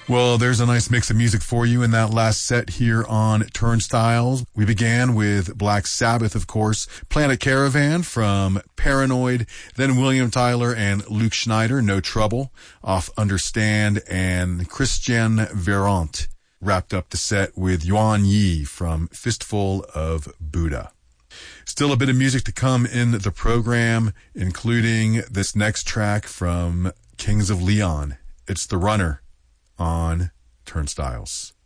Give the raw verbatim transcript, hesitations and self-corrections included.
Well, there's a nice mix of music for you in that last set here on Turnstiles. We began with Black Sabbath, of course, Planet Caravan from Paranoid, then William Tyler and Luke Schneider, No Trouble, off Understand, and Christian Verant wrapped up the set with Yuan Yi from Fistful of Buddha. Still a bit of music to come in the program, including this next track from Kings of Leon. It's The Runner on Turnstiles.